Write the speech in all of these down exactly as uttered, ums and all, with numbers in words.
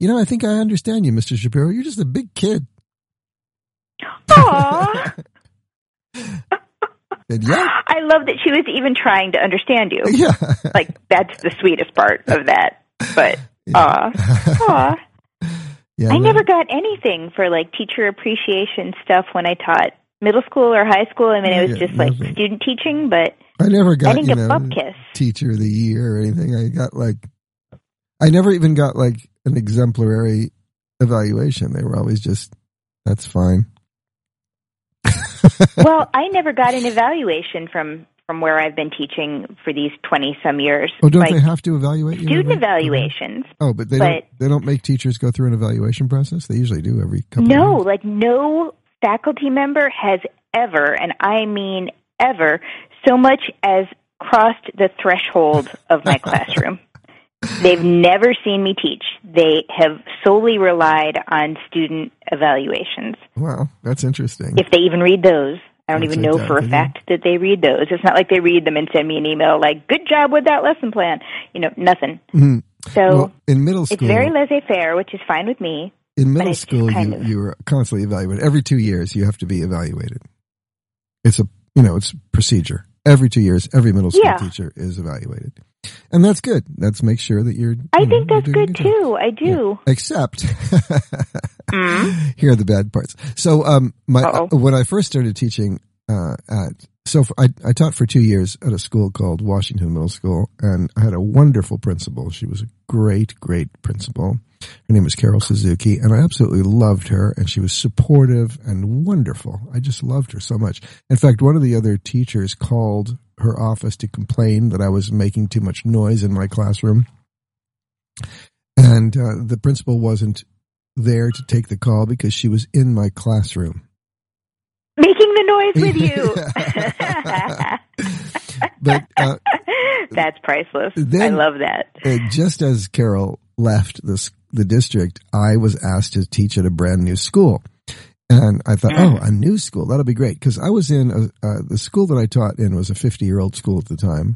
you know, I think I understand you, Mister Shapiro. You're just a big kid. Aww. And yeah. I love that she was even trying to understand you. Yeah. Like, that's the sweetest part of that. But, aw. Yeah. Aw. Yeah, I no. never got anything for, like, teacher appreciation stuff when I taught middle school or high school. I mean, it was Yeah, just, like, nothing. student teaching, but I never got, I didn't you get know, butt kiss. teacher of the year or anything. I got, like, I never even got, like, an exemplary evaluation. They were always just, that's fine. Well, I never got an evaluation from, from where I've been teaching for these twenty-some years. Oh, don't like, they have to evaluate you? student every- evaluations. Oh, but they but don't. They don't make teachers go through an evaluation process. They usually do every couple. No, of years. like no faculty member has ever, and I mean ever, so much as crossed the threshold of my classroom. They've never seen me teach. They have solely relied on student evaluations. Wow, that's interesting. If they even read those. I don't That's even know like for that, a fact that they read those. It's not like they read them and send me an email like, good job with that lesson plan. You know, nothing. Mm-hmm. So well, in middle school, it's very laissez-faire, which is fine with me. in middle it's school, kind you of- you were constantly evaluated. Every two years, you have to be evaluated. It's a you know it's procedure. Every two years, every middle school Yeah. teacher is evaluated, and that's good. That's make sure that you're. I you think know, that's you're doing good a job. too. I do. Yeah. Except, Mm. here are the bad parts. So, um, my Uh-oh. when I first started teaching uh, at so for, I I taught for two years at a school called Washington Middle School, and I had a wonderful principal. She was a great, great principal. Her name was Carol Suzuki, and I absolutely loved her, and she was supportive and wonderful. I just loved her so much. In fact, one of the other teachers called her office to complain that I was making too much noise in my classroom. And uh, the principal wasn't there to take the call because she was in my classroom. Making the noise with you. But uh, that's priceless. then- I love that. uh, just as Carol left the, s- the district, I was asked to teach at a brand new school. And I thought, oh, a new school, that'll be great. Because I was in, a, uh, the school that I taught in was a fifty-year-old school at the time.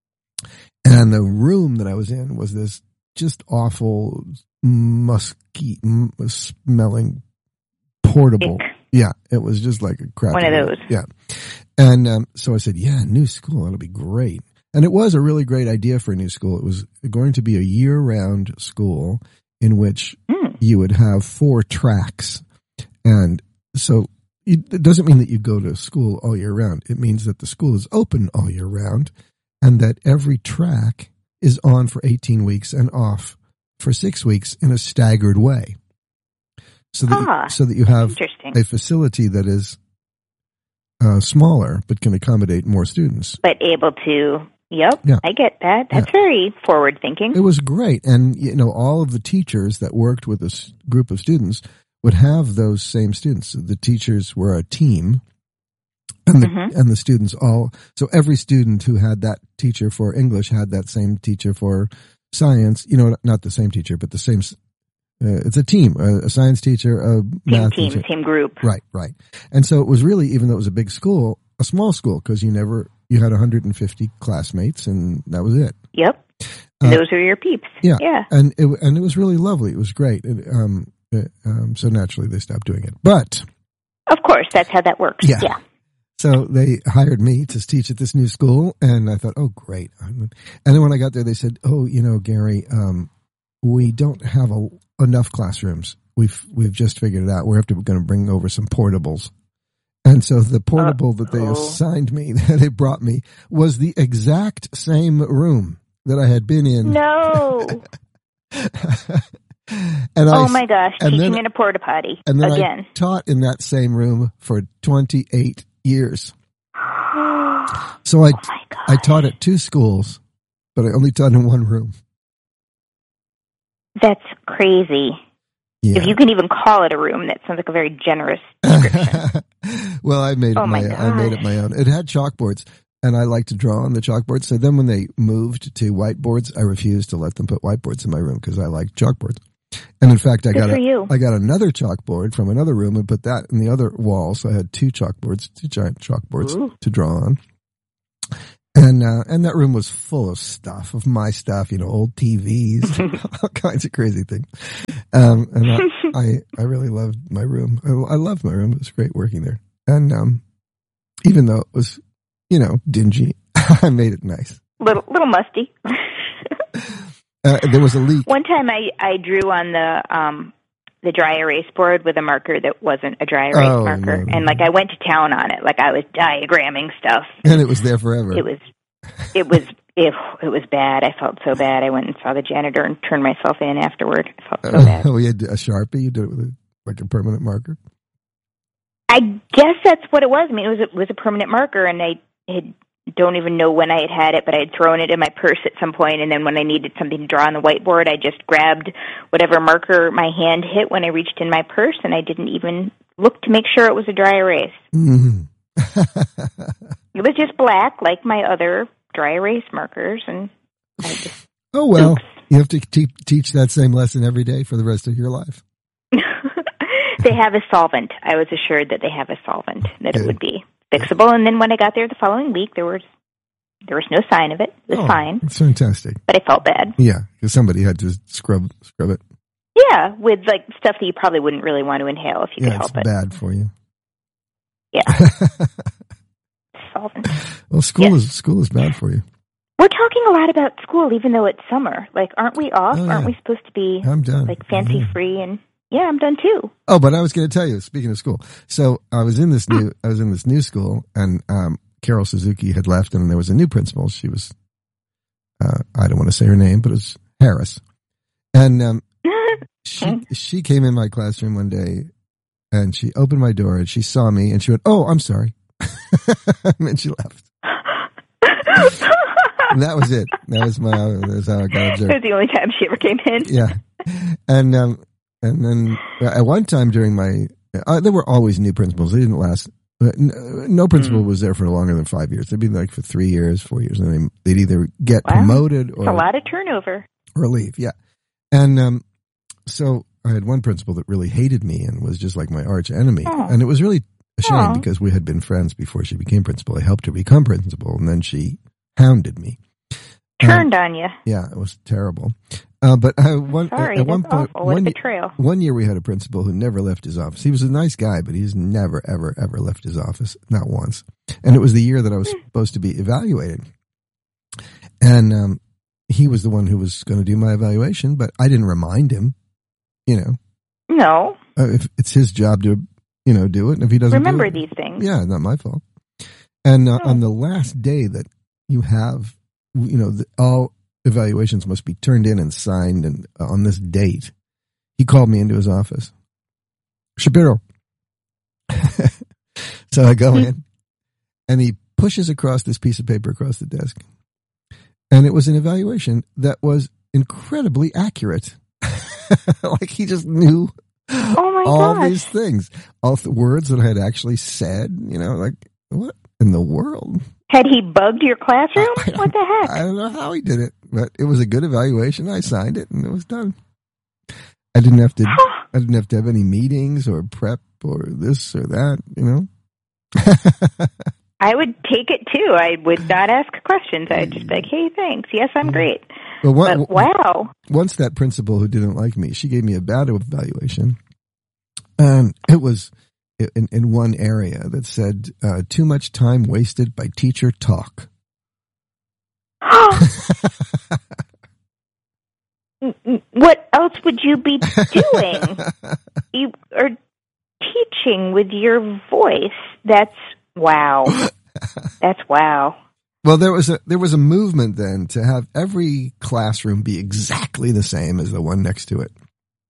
And the room that I was in was this just awful, musky, m- smelling, portable. Ick. Yeah, it was just like a crap. One of those. Yeah. And um, so I said, yeah, new school, that'll be great. And it was a really great idea for a new school. It was going to be a year-round school in which Mm. you would have four tracks. And so it it doesn't mean that you go to school all year round. It means that the school is open all year round and that every track is on for eighteen weeks and off for six weeks in a staggered way. So that, Ah, you, so that you have Interesting. a facility that is uh, smaller but can accommodate more students. But able to, yep, Yeah. I get that. That's very forward thinking. It was great. And, you know, all of the teachers that worked with this group of students would have those same students. The teachers were a team and the, Mhm. and the students all, so every student who had that teacher for English had that same teacher for science, you know, not the same teacher, but the same, uh, it's a team, a, a science teacher, a Team math team, teacher. team group. Right, right. And so it was really, even though it was a big school, a small school because you never, you had one hundred fifty classmates and that was it. Yep. Uh, Those are your peeps. Yeah. Yeah. And it, and it was really lovely. It was great. It, um, it, um, so naturally they stopped doing it. But Of course, that's how that works. Yeah. Yeah. so they hired me to teach at this new school, and I thought, oh, great. And then when I got there, they said, oh, you know, Gary, um, we don't have a, enough classrooms. We've we've just figured it out. We're going to bring over some portables. And so the portable that they Uh-oh. assigned me, that they brought me, was the exact same room that I had been in. No. and I, Oh my gosh. and Teaching then- in a porta potty. and then Again. I taught in that same room for twenty-eight years. oh So I my god. I taught at two schools, but I only taught in one room. That's crazy. Yeah. If you can even call it a room, that sounds like a very generous description. Well, I made it Oh my my, I made it gosh. my own. It had chalkboards, and I like to draw on the chalkboards. So then when they moved to whiteboards, I refused to let them put whiteboards in my room because I like chalkboards. And in fact, I Good got for a, you. I got another chalkboard from another room and put that in the other wall. So I had two chalkboards, two giant chalkboards Ooh. to draw on. And uh, and that room was full of stuff, of my stuff, you know, old T Vs, all kinds of crazy things. Um, and I, I, I really loved my room. I, I loved my room. It was great working there. And um, even though it was, you know, dingy, I made it nice. Little, little musty. uh, there was a leak. One time I, I drew on the um, the dry erase board with a marker that wasn't a dry erase oh, marker. No, no. And, like, I went to town on it. Like, I was diagramming stuff. And it was there forever. It was, it was, it, it was bad. I felt so bad. I went and saw the janitor and turned myself in afterward. I felt so bad. Oh, you had a Sharpie? You did it with a, like a permanent marker? I guess that's what it was. I mean, it was a, it was a permanent marker, and I had, don't even know when I had had it, but I had thrown it in my purse at some point, and then when I needed something to draw on the whiteboard, I just grabbed whatever marker my hand hit when I reached in my purse, and I didn't even look to make sure it was a dry erase. Mm-hmm. It was just black, like my other dry erase markers, and I just... Oh, well, oops. You have to te- teach that same lesson every day for the rest of your life. They have a solvent. I was assured that they have a solvent, that Good. It would be fixable. And then when I got there the following week, there was there was no sign of it. It was oh, fine. It's fantastic. But I felt bad. Yeah, because somebody had to scrub scrub it. Yeah, with like stuff that you probably wouldn't really want to inhale if you yeah, could help it's it. bad for you. Yeah. Solvent. Well, school Yes. is school is bad for you. We're talking a lot about school, even though it's summer. Like, aren't we off? Oh, yeah. Aren't we supposed to be I'm done. like fancy free? And yeah, I'm done too. Oh, but I was going to tell you. Speaking of school, so I was in this new I was in this new school, and um, Carol Suzuki had left, and there was a new principal. She was uh, I don't want to say her name, but it was Harris, and um, she she came in my classroom one day, and she opened my door, and she saw me, and she went, "Oh, I'm sorry," and then she left. And that was it. That was my. That's how I got observed. It was the only time she ever came in. Yeah, and um, and then at one time during my, uh, there were always new principals. They didn't last. Uh, no principal was there for longer than five years. They'd be like for three years, four years, and they, they'd either get Wow. promoted or It's a lot of turnover. or leave. Yeah, and um, so I had one principal that really hated me and was just like my arch enemy, Oh. and it was really a shame Aw. because we had been friends before she became principal. I helped her become principal, and then she hounded me. Turned on you. Yeah, it was terrible. Uh, but I, one, Sorry, at that's one point, awful. What a one, betrayal. one year we had a principal who never left his office. He was a nice guy, but he's never, ever, ever left his office, not once. And it was the year that I was supposed to be evaluated. And um, he was the one who was going to do my evaluation, but I didn't remind him, you know. No. Uh, if it's his job to, you know, do it. And if he doesn't Remember do it, these things. yeah, not my fault. And uh, Oh. on the last day that you have, you know, the, all evaluations must be turned in and signed and uh, on this date, he called me into his office. Shapiro. So I go in and he pushes across this piece of paper across the desk. And it was an evaluation that was incredibly accurate. Like he just knew Oh my all gosh. these things, all the words that I had actually said, you know, like what in the world? Had he bugged your classroom? What the heck? I don't know how he did it, but it was a good evaluation. I signed it and it was done. I didn't have to, I didn't have to have any meetings or prep or this or that, you know? I would take it too. I would not ask questions. I'd just be like, hey, thanks. Yes, I'm great. But, one, But wow. once that principal who didn't like me, she gave me a bad evaluation. And it was in, in one area that said, uh, too much time wasted by teacher talk. What else would you be doing? You are teaching with your voice. That's wow. That's wow. Well, there was a there was a movement then to have every classroom be exactly the same as the one next to it.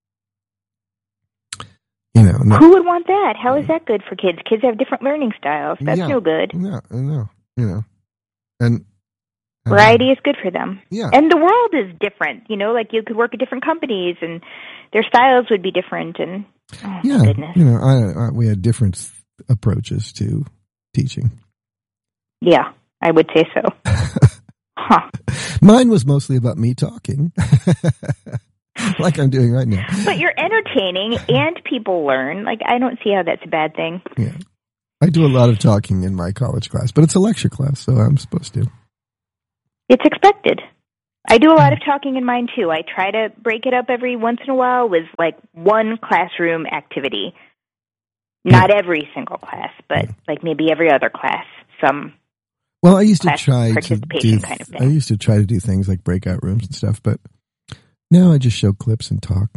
You know, no, Who would want that? How is that good for kids? Kids have different learning styles. That's Yeah. no good. no, no, you know, and uh, Variety is good for them. Yeah, And the world is different. You know, like you could work at different companies and their styles would be different. And oh, yeah, my goodness. you know, I, I, we had different approaches to teaching. Yeah, I would say so. Huh. Mine was mostly about me talking, like I'm doing right now. But you're entertaining and people learn. Like, I don't see how that's a bad thing. Yeah, I do a lot of talking in my college class, but it's a lecture class, so I'm supposed to. It's expected. I do a lot of talking in mine, too. I try to break it up every once in a while with, like, one classroom activity. Not yeah. every single class, but, yeah. like, maybe every other class, some Well, I used to try to do, kind of thing. I used to try to do things like breakout rooms and stuff, but now I just show clips and talk.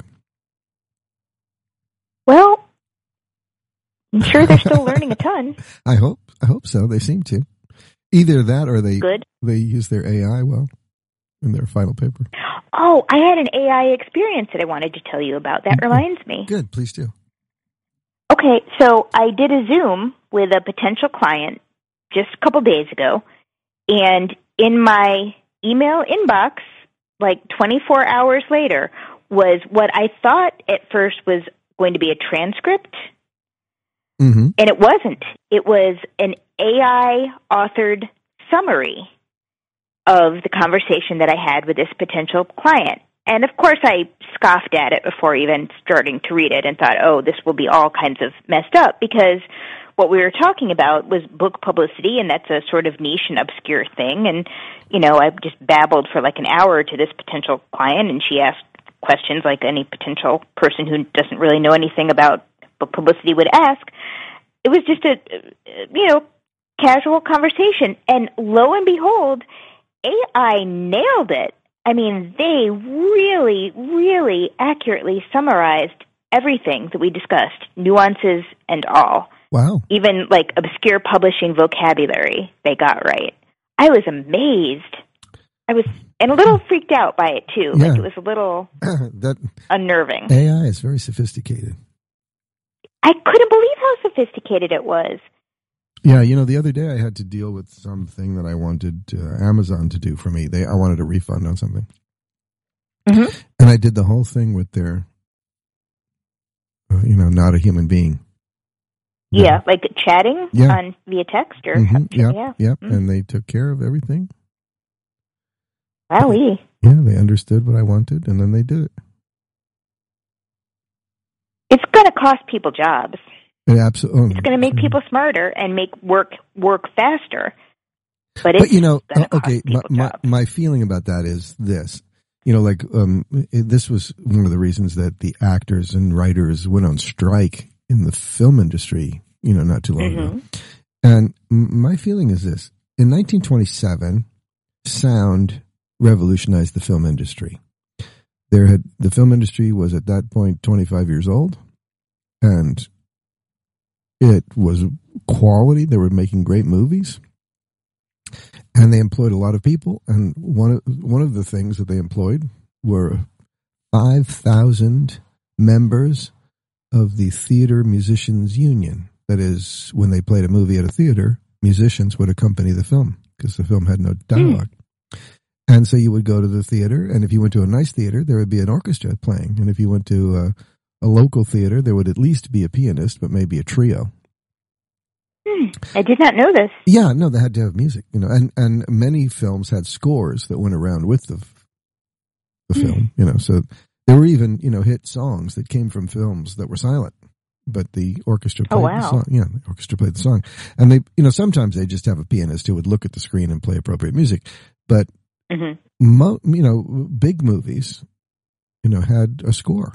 Well, I'm sure they're still learning a ton. I hope. I hope so. They seem to. Either that or they Good. they use their A I well in their final paper. Oh, I had an A I experience that I wanted to tell you about. That okay. reminds me. Good. Please do. Okay, so I did a Zoom with a potential client just a couple days ago, and in my email inbox, like twenty-four hours later, was what I thought at first was going to be a transcript, mm-hmm. and it wasn't. It was an A I-authored summary of the conversation that I had with this potential client. And, of course, I scoffed at it before even starting to read it and thought, oh, this will be all kinds of messed up, because what we were talking about was book publicity, and that's a sort of niche and obscure thing. And, you know, I just babbled for like an hour to this potential client, and she asked questions like any potential person who doesn't really know anything about book publicity would ask. It was just a, you know, casual conversation. And lo and behold, A I nailed it. I mean, they really, really accurately summarized everything that we discussed, nuances and all. Wow. Even, like, obscure publishing vocabulary they got right. I was amazed. I was, and a little freaked out by it, too. Yeah. Like, it was a little that unnerving. A I is very sophisticated. I couldn't believe how sophisticated it was. Yeah, you know, the other day I had to deal with something that I wanted uh, Amazon to do for me. They, I wanted a refund on something. Mm-hmm. And I did the whole thing with their, uh, you know, not a human being. Yeah, yeah like chatting yeah. on via text or mm-hmm. yeah, yeah, yeah. Mm-hmm. And they took care of everything. Wowee. Yeah, they understood what I wanted, and then they did it. It's going to cost people jobs. It absolutely. It's going to make people smarter and make work work faster. But, it's but you know, uh, okay, my, my my feeling about that is this. You know, like um, it, this was one of the reasons that the actors and writers went on strike in the film industry, you know, not too long mm-hmm. ago. And my feeling is this. In nineteen twenty-seven, sound revolutionized the film industry. There had the film industry was at that point twenty-five years old, and it was quality. They were making great movies, and they employed a lot of people. And one of one of the things that they employed were five thousand members of the Theater Musicians Union. That is, when they played a movie at a theater, musicians would accompany the film because the film had no dialogue. Mm. And so you would go to the theater, and if you went to a nice theater, there would be an orchestra playing. And if you went to a, a local theater, there would at least be a pianist, but maybe a trio. Hmm. I did not know this. Yeah, no, they had to have music, you know, and, and many films had scores that went around with the the hmm. film, you know. So there were even, you know, hit songs that came from films that were silent, but the orchestra played oh, wow. the song. Yeah, the orchestra played the song, and they, you know, sometimes they just have a pianist who would look at the screen and play appropriate music, but mm-hmm. mo- you know, big movies, you know, had a score,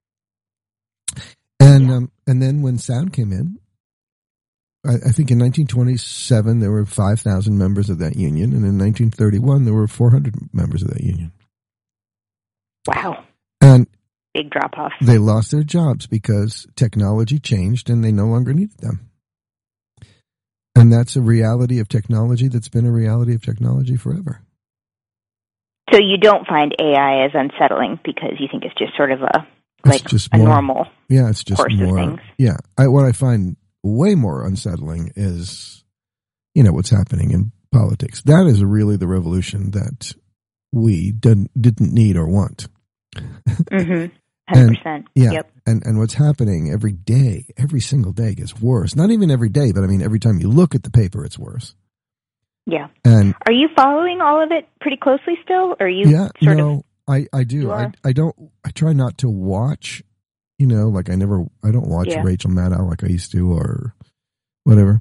and yeah. um, and then when sound came in. I think in nineteen twenty-seven, there were five thousand members of that union, and in nineteen thirty-one, there were four hundred members of that union. Wow. And big drop-off. They lost their jobs because technology changed, and they no longer needed them. And that's a reality of technology that's been a reality of technology forever. So you don't find A I as unsettling because you think it's just sort of a, like, it's just a more, normal yeah, it's just course more, of things? Yeah. I, what I find way more unsettling is, you know, what's happening in politics. That is really the revolution that we didn't, didn't need or want. Mm-hmm. one hundred percent. And, yeah. Yep. And, and what's happening every day, every single day gets worse. Not even every day, but I mean, every time you look at the paper, it's worse. Yeah. And are you following all of it pretty closely still? Or are you yeah, sort no, of? I, I do. I, I don't, I try not to watch. You know, like I never, I don't watch yeah. Rachel Maddow like I used to or whatever.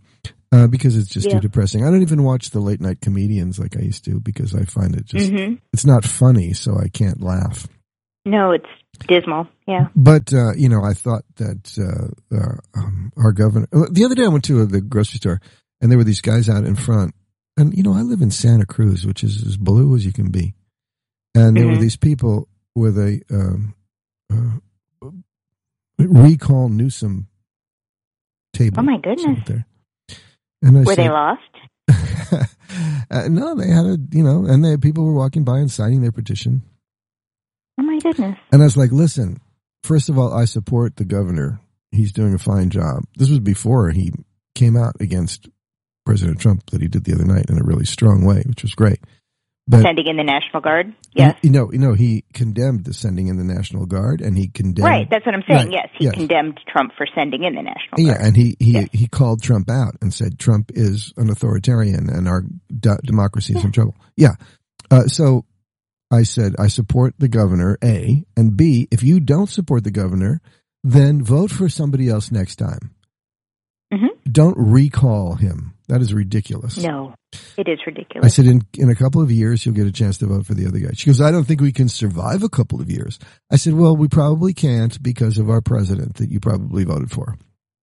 uh, because it's just Yeah. too depressing. I don't even watch the late night comedians like I used to because I find it just, Mm-hmm. it's not funny, so I can't laugh. No, it's dismal. Yeah. But, uh, you know, I thought that uh, uh, um, our governor, the other day I went to the grocery store and there were these guys out in front. And, you know, I live in Santa Cruz, which is as blue as you can be. And there Mm-hmm. were these people with a um, uh, recall Newsom table. Oh, my goodness. There. And I Were said, they lost? uh, no, they had a, you know, and they, people were walking by and signing their petition. Oh, my goodness. And I was like, listen, first of all, I support the governor. He's doing a fine job. This was before he came out against President Trump that he did the other night in a really strong way, which was great. But Sending in the National Guard? Yes. You know, you know, he condemned the sending in the National Guard, and he condemned. Right, that's what I'm saying. Right, Yes, he yes. condemned Trump for sending in the National Yeah, Guard. and he he, Yes. he called Trump out and said Trump is an authoritarian and our d- democracy is in trouble. Yeah. Uh, so I said I support the governor, A, and B, if you don't support the governor, then vote for somebody else next time. Mm-hmm. Don't recall him. That is ridiculous. No, it is ridiculous. I said, in, in a couple of years, you'll get a chance to vote for the other guy. She goes, I don't think we can survive a couple of years. I said, well, we probably can't because of our president that you probably voted for.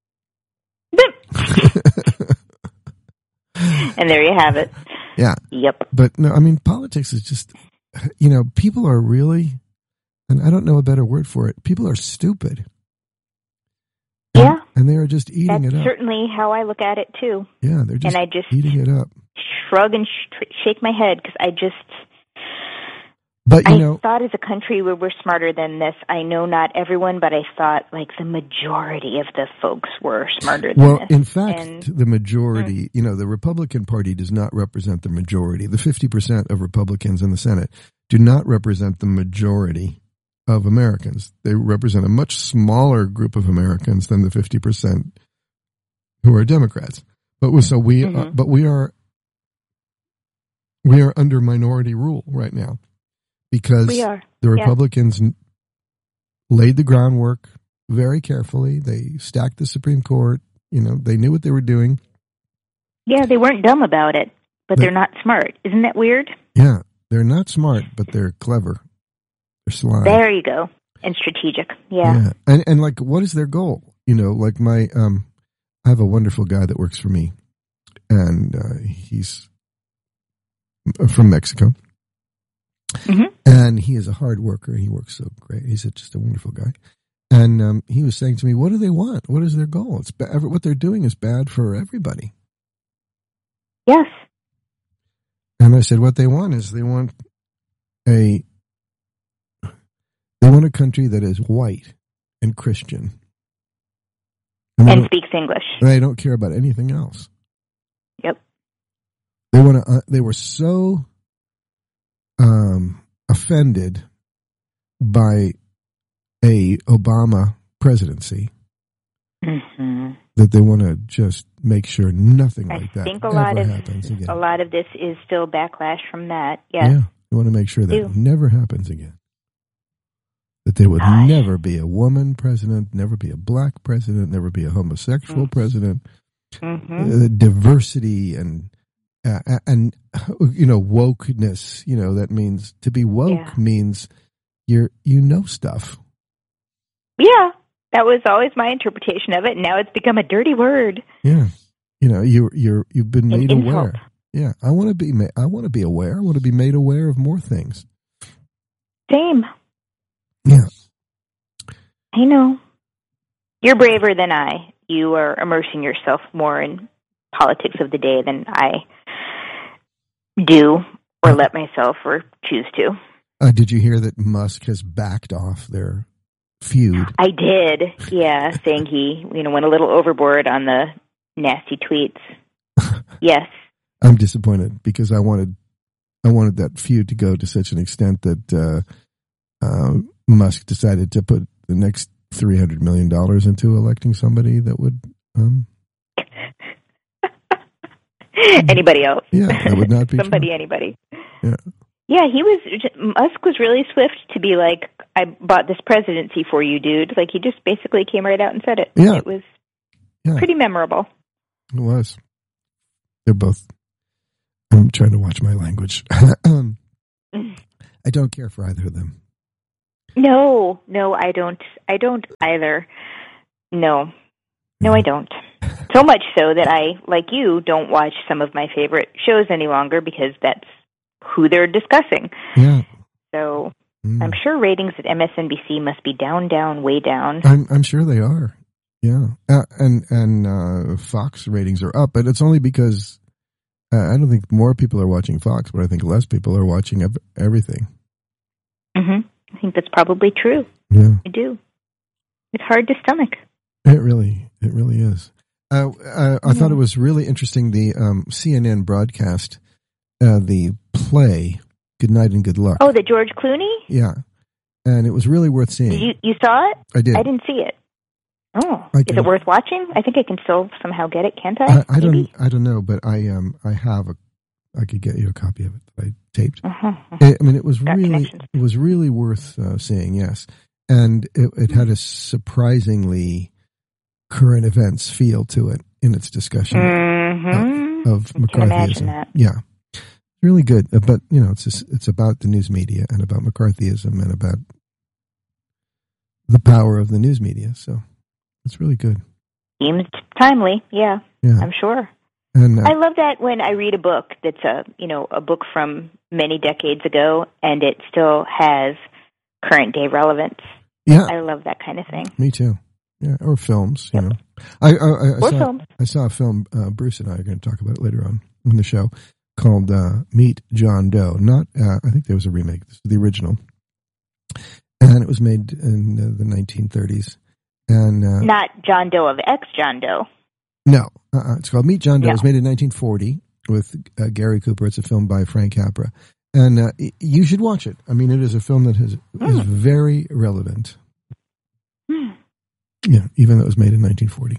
And there you have it. Yeah. Yep. But no, I mean, politics is just, you know, people are really, and I don't know a better word for it, people are stupid. And, Yeah. and they are just eating That's it up. certainly how I look at it, too. Yeah, they're just And I just eating it up. shrug and sh- shake my head because I just, But, you I know, thought as a country we were smarter than this. I know not everyone, but I thought like the majority of the folks were smarter than well, this. in fact, And- the majority, you know, the Republican Party does not represent the majority. The fifty percent of Republicans in the Senate do not represent the majority of Americans. They represent a much smaller group of Americans than the fifty percent who are Democrats. But we- so we, Mhm. uh, but we are, we are under minority rule right now because We are. the Yeah. Republicans n- laid the groundwork very carefully. They stacked the Supreme Court. You know, they knew what they were doing. Yeah, they weren't dumb about it, but But- they're not smart. Isn't that weird? Yeah, they're not smart, but they're clever. They're sly. There you go. And strategic. Yeah. Yeah. And and like, what is their goal? You know, like my um, I have a wonderful guy that works for me, and uh, he's from Mexico, Mhm. and he is a hard worker. He works so great. He's a, just a wonderful guy. And um, he was saying to me, "What do they want? What is their goal? It's ba- what they're doing is bad for everybody." Yes. And I said, "What they want is they want a they want a country that is white and Christian, and they, And don't, speaks English. they don't care about anything else." Yep. They want to. Uh, they were so um, offended by a Obama presidency Mm-hmm. that they want to just make sure nothing I like that think a ever lot of happens again. a lot of this is still backlash from that. Yes. Yeah, they want to make sure that Ew. never happens again. That there would Gosh. never be a woman president, never be a black president, never be a homosexual Mm. president. Mm-hmm. Uh, diversity and uh, and you know wokeness. You know that means to be woke Yeah. means you're you know stuff. Yeah. That was always my interpretation of it, and now it's become a dirty word. Yeah, you know you you're you've been An made insult. aware. Yeah, I want to be ma- I want to be aware. I want to be made aware of more things. Same. Yeah. I know. You're braver than I. You are immersing yourself more in politics of the day than I do or let myself or choose to. Uh, did you hear that Musk has backed off their feud? I did, yeah, saying he, you know, went a little overboard on the nasty tweets. Yes. I'm disappointed because I wanted I wanted that feud to go to such an extent that uh, uh, Musk decided to put the next three hundred million dollars into electing somebody that would um, Anybody else? Yeah, that would not be somebody. true. Anybody? Yeah. Yeah, he was. Musk was really swift to be like, "I bought this presidency for you, dude." Like he just basically came right out and said it. Yeah. It was Yeah. pretty memorable. It was. They're both. I'm trying to watch my language. um, I don't care for either of them. No, no, I don't. I don't either. No, no, I don't. So much so that I, like you, don't watch some of my favorite shows any longer because that's who they're discussing. Yeah. So mm. I'm sure ratings at M S N B C must be down, down, way down. I'm, I'm sure they are. Yeah. Uh, and and uh, Fox ratings are up, but it's only because uh, I don't think more people are watching Fox, but I think less people are watching ev- everything. Mm-hmm. I think that's probably true. Yeah. I do. It's hard to stomach. It really, it really is. Uh, uh, I yeah. thought it was really interesting, the um, C N N broadcast, uh, the play, Good Night and Good Luck. Oh, the George Clooney? Yeah. And it was really worth seeing. Did you, you saw it? I did. I didn't see it. Oh, I is can, it worth watching? I think I can still somehow get it, can't I? I, I don't. I don't know, but I um I have a. I could get you a copy of it that I taped. Uh-huh. It, I mean, it was Got really it was really worth uh, seeing. Yes, and it, it had a surprisingly current events feel to it in its discussion mm-hmm. of, of McCarthyism. Yeah, really good. But you know, it's just, it's about the news media and about McCarthyism and about the power of the news media. So. It's really good. Seems timely, yeah, yeah. I'm sure. And uh, I love that when I read a book that's a you know a book from many decades ago, and it still has current day relevance. Yeah, I love that kind of thing. Me too. Yeah, or films. You yep. know, I I, I, I or saw, films. I saw a film. Uh, Bruce and I are going to talk about it later on in the show called uh, Meet John Doe. Not, uh, I think there was a remake. This is the original, and it was made in uh, the nineteen thirties. And, uh, not John Doe of Ex John Doe. No, uh-uh. It's called Meet John Doe. No. It was made in nineteen forty with uh, Gary Cooper. It's a film by Frank Capra, and uh, you should watch it. I mean, it is a film that has, mm. is very relevant. Mm. Yeah, even though it was made in nineteen forty.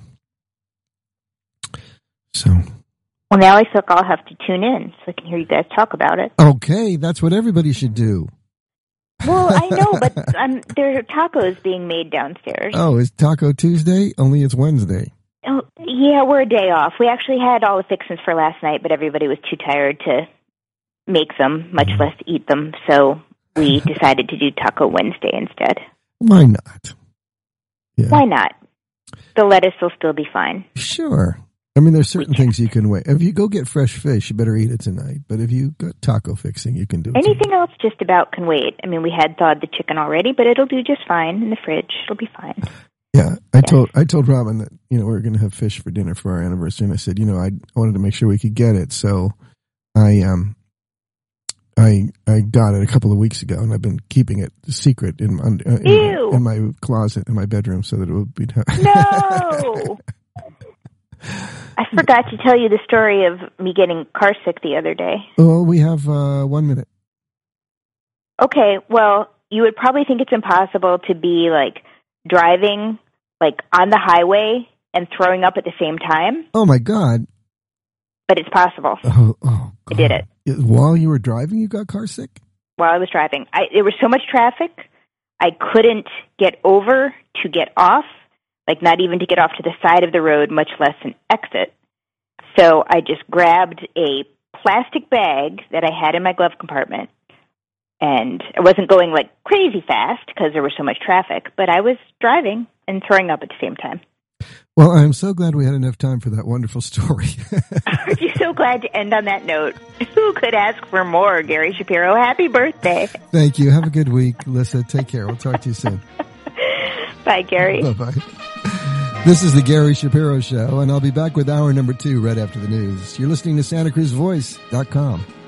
So. Well, now I think I'll have to tune in so I can hear you guys talk about it. Okay, that's what everybody should do. Well, I know, but um, there are tacos being made downstairs. Oh, it's Taco Tuesday? Only it's Wednesday. Oh, yeah, we're a day off. We actually had all the fixings for last night, but everybody was too tired to make them, much mm. less eat them. So we decided to do Taco Wednesday instead. Why not? Yeah. Why not? The lettuce will still be fine. Sure. I mean, there's certain things you can wait. If you go get fresh fish, you better eat it tonight. But if you got taco fixing, you can do it. Anything tonight. else just about can wait. I mean, we had thawed the chicken already, but it'll do just fine in the fridge. It'll be fine. Yeah, I yes. told I told Robin that you know we were going to have fish for dinner for our anniversary, and I said, you know, I wanted to make sure we could get it, so I um I I got it a couple of weeks ago, and I've been keeping it secret in uh, in, Ew. in my closet in my bedroom so that it would be no. I forgot to tell you the story of me getting car sick the other day. Well, we have uh, one minute. Okay, well, you would probably think it's impossible to be, like, driving, like, on the highway and throwing up at the same time. Oh, my God. But it's possible. Oh, oh God. I did it. While you were driving, you got car sick? While I was driving. I, there was so much traffic, I couldn't get over to get off. Like, not even to get off to the side of the road, much less an exit. So I just grabbed a plastic bag that I had in my glove compartment, and I wasn't going, like, crazy fast because there was so much traffic, but I was driving and throwing up at the same time. Well, I'm so glad we had enough time for that wonderful story. Aren't you so glad to end on that note? Who could ask for more, Gary Shapiro? Happy birthday. Thank you. Have a good week, Lissa. Take care. We'll talk to you soon. Bye, Gary. Bye-bye. This is the Gary Shapiro Show, and I'll be back with hour number two right after the news. You're listening to Santa Cruz Voice dot com.